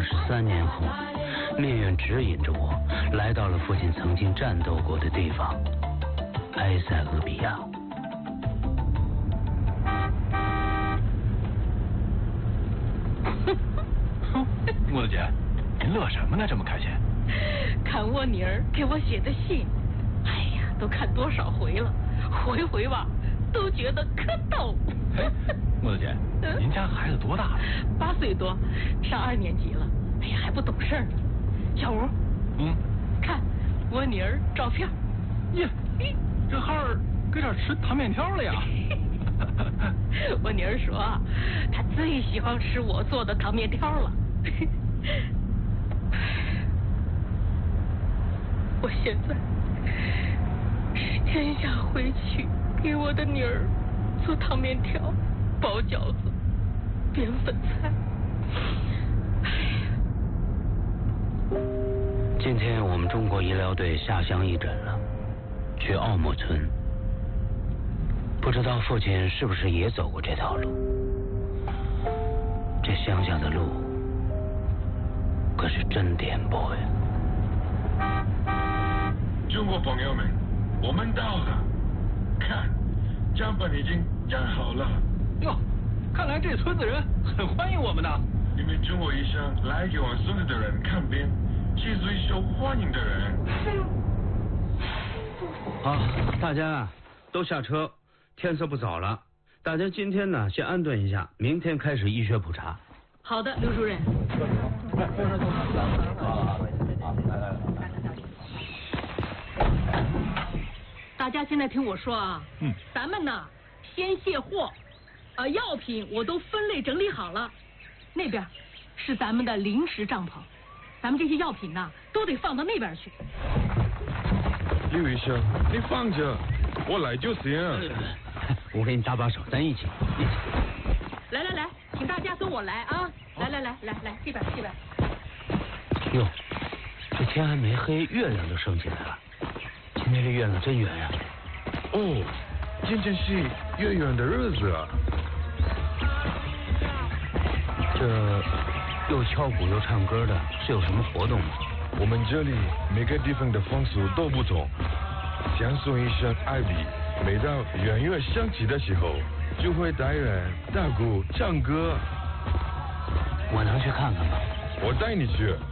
23年后，命运指引着我来到了父亲曾经战斗过的地方——埃塞俄比亚。 木子姐，您乐什么呢？这么开心？ 看我妮儿给我写的信，哎呀，都看多少回了，回回吧都觉得可逗。 哎，木子姐，您家孩子多大了 ？8岁多，上2年级了。哎呀，还不懂事呢。小吴，看我妮儿照片。 耶，这孩儿搁这儿吃糖面条了呀？ 我妮儿说，她最喜欢吃我做的糖面条了。我现在是真想回去给我的妮儿做糖面条、包饺子、煸粉菜。 今天我们中国医疗队下乡义诊了，去奥莫村。不知道父亲是不是也走过这条路？这乡下的路可是真颠簸呀！ 中国朋友们，我们到了，看，账本已经站好了。 哟，看来这村子人很欢迎我们呢。 你们中国医生来给我孙子的人看病，是最受欢迎的人。 好，大家都下车，天色不早了。大家今天呢先安顿一下，明天开始医学普查。 好的，刘主任。大家现在听我说啊，咱们呢先卸货，药品我都分类整理好了，那边是咱们的临时帐篷，咱们这些药品呢都得放到那边去。 刘医生，你放着，我来就行。 我给你搭把手，咱一起。 来，请大家跟我来啊！来，这边。 哟，这天还没黑，月亮就升起来了。今天这月亮真圆呀！ 哦，今天是月圆的日子啊。 这又敲鼓又唱歌的，是有什么活动吗？ 我们这里每个地方的风俗都不同。像孙医生艾比，每到圆月响起的时候，就会带人打鼓唱歌。 我能去看看吗？ 我带你去。